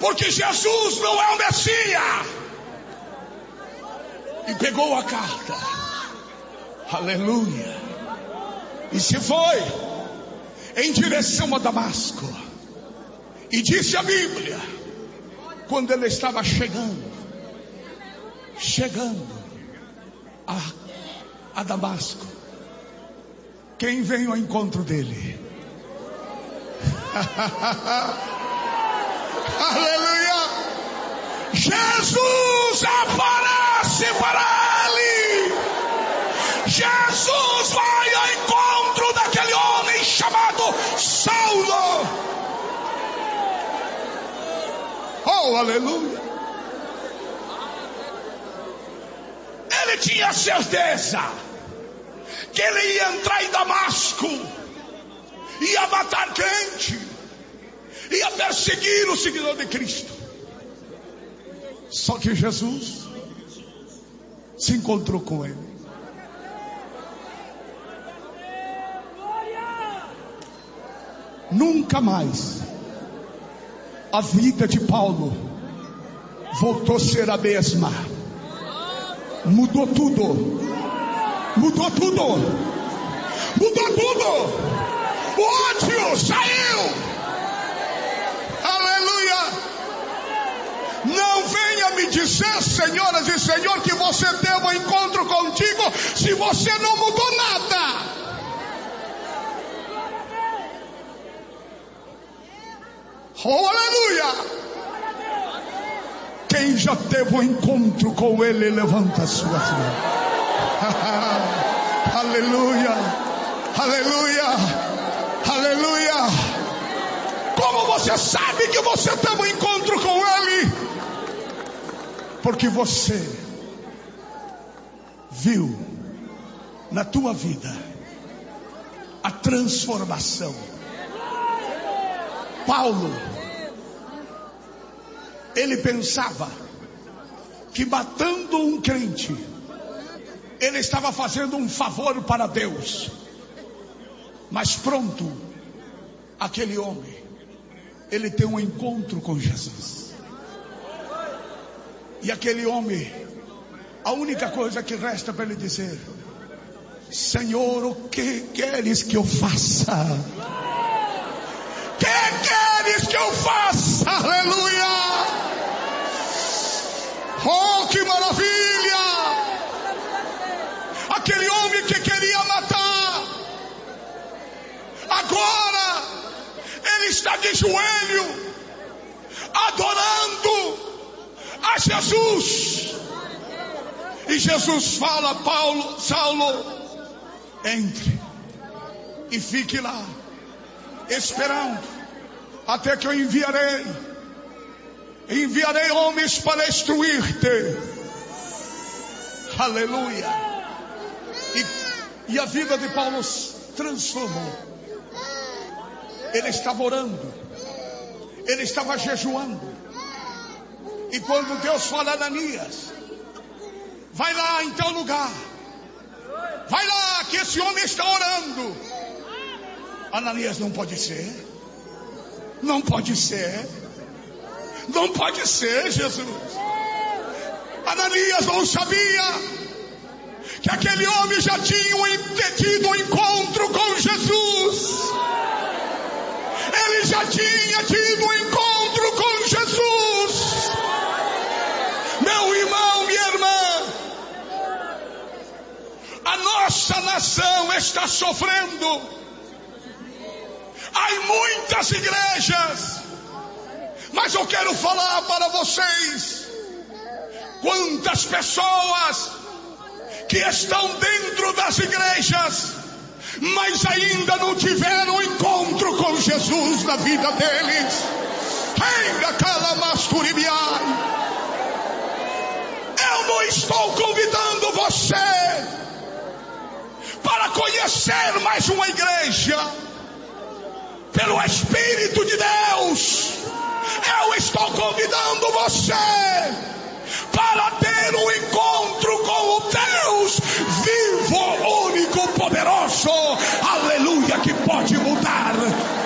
porque Jesus não é o Messias. E pegou a carta, aleluia, e se foi em direção a Damasco. E disse a Bíblia, quando ele estava chegando a Damasco, quem veio ao encontro dele? Aleluia! Jesus aparece para ele. Jesus vai ao encontro daquele homem chamado Saulo. Oh, aleluia! Ele tinha certeza que ele ia entrar em Damasco, ia matar crente, ia perseguir o seguidor de Cristo. Só que Jesus se encontrou com ele. Nunca mais a vida de Paulo voltou a ser a mesma. Mudou tudo. Mudou tudo. Mudou tudo. O ódio saiu. Aleluia. Não venha me dizer, senhoras e senhores, que você teve um encontro contigo se você não mudou nada. Oh, aleluia. Quem já teve um encontro com ele, levanta a sua mão. Aleluia, aleluia, aleluia. Como você sabe que você teve um encontro com ele? Porque você viu na tua vida a transformação. Paulo, ele pensava que matando um crente, ele estava fazendo um favor para Deus. Mas pronto, aquele homem, ele tem um encontro com Jesus. E aquele homem, a única coisa que resta para ele dizer: Senhor, o que queres que eu faça? O que queres que eu faça? Aleluia! Oh, que maravilha! Aquele homem que queria matar, agora ele está de joelho, adorando a Jesus. E Jesus fala: Saulo, entre e fique lá, esperando, até que eu enviarei homens para destruir-te. Aleluia. E a vida de Paulo se transformou. Ele estava orando, ele estava jejuando. E quando Deus fala: Ananias, vai lá em tal lugar, vai lá que esse homem está orando. Ananias: não pode ser, não pode ser, não pode ser, Jesus. Ananias não sabia que aquele homem já tinha tido um encontro com Jesus. Ele já tinha tido um encontro com Jesus. Meu irmão, minha irmã, a nossa nação está sofrendo. Há muitas igrejas, mas eu quero falar para vocês: quantas pessoas que estão dentro das igrejas, mas ainda não tiveram um encontro com Jesus na vida deles. Eu não estou convidando você para conhecer mais uma igreja. Pelo Espírito de Deus, eu estou convidando você para ter um encontro com o Deus vivo, único, poderoso, aleluia, que pode mudar